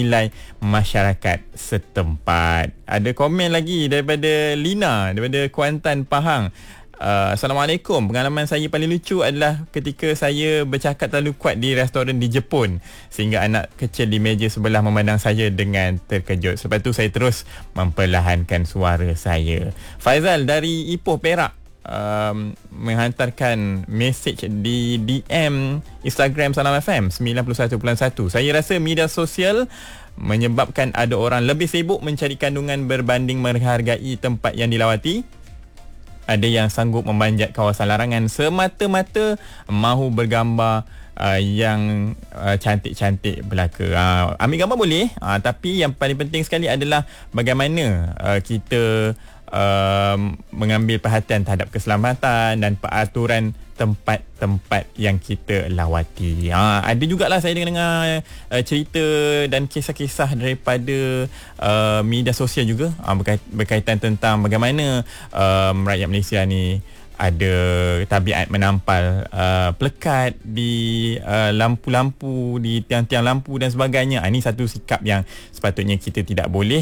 nilai masyarakat setempat. Ada komen lagi daripada Lina daripada Kuantan, Pahang. Assalamualaikum. Pengalaman saya paling lucu adalah ketika saya bercakap terlalu kuat di restoran di Jepun sehingga anak kecil di meja sebelah memandang saya dengan terkejut. Sebab tu saya terus memperlahankan suara saya. Faizal dari Ipoh, Perak menghantarkan mesej di DM Instagram Salam FM 91.1. Saya rasa media sosial menyebabkan ada orang lebih sibuk mencari kandungan berbanding menghargai tempat yang dilawati. Ada yang sanggup memanjat kawasan larangan semata-mata mahu bergambar yang cantik-cantik belaka. Ambil gambar boleh, tapi yang paling penting sekali adalah bagaimana kita mengambil perhatian terhadap keselamatan dan peraturan tempat-tempat yang kita lawati. Ada jugalah saya dengar cerita dan kisah-kisah daripada media sosial juga berkaitan tentang bagaimana rakyat Malaysia ni ada tabiat menampal pelekat di lampu-lampu, di tiang-tiang lampu dan sebagainya. Ini satu sikap yang sepatutnya kita tidak boleh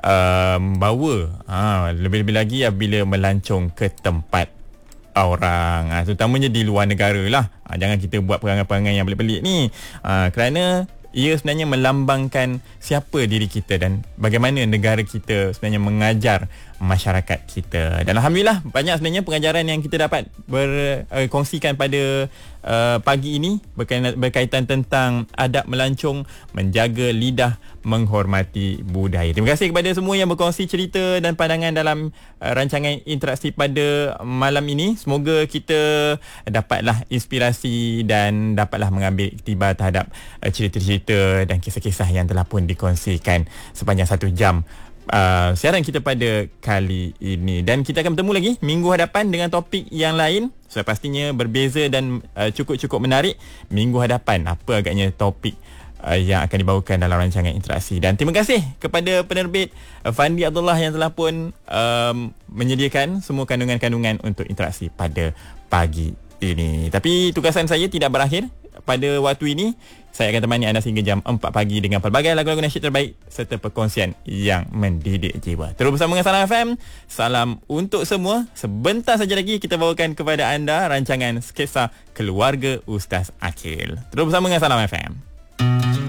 bawa. Lebih-lebih lagi apabila melancong ke tempat orang, terutamanya di luar negara lah. Jangan kita buat perangai-perangai yang pelik-pelik ni, kerana ia sebenarnya melambangkan siapa diri kita dan bagaimana negara kita sebenarnya mengajar masyarakat kita. Dan Alhamdulillah banyak sebenarnya pengajaran yang kita dapat berkongsikan pada pagi ini berkaitan tentang adab melancong, menjaga lidah, menghormati budaya. Terima kasih kepada semua yang berkongsi cerita dan pandangan dalam rancangan interaksi pada malam ini. Semoga kita dapatlah inspirasi dan dapatlah mengambil iktibar terhadap cerita-cerita dan kisah-kisah yang telah pun dikongsikan sepanjang 1 jam siaran kita pada kali ini. Dan kita akan bertemu lagi minggu hadapan dengan topik yang lain. So, pastinya berbeza dan cukup-cukup menarik. Minggu hadapan apa agaknya topik yang akan dibawakan dalam rancangan interaksi. Dan terima kasih kepada penerbit Fandi Abdullah yang telah pun menyediakan semua kandungan-kandungan untuk interaksi pada pagi ini. Tapi tugasan saya tidak berakhir pada waktu ini. Saya akan temani anda sehingga jam 4 pagi dengan pelbagai lagu-lagu nasyid terbaik serta perkongsian yang mendidik jiwa. Terus bersama dengan Salam FM. Salam untuk semua. Sebentar saja lagi kita bawakan kepada anda rancangan Sketsa Keluarga Ustaz Akil. Terus bersama dengan Salam FM.